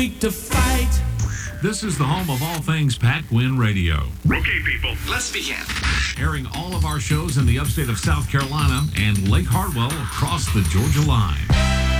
To fight. This is the home of all things Pat Gwynn Radio. Okay, people, let's begin. Airing all of our shows in the upstate of South Carolina and Lake Hartwell across the Georgia line.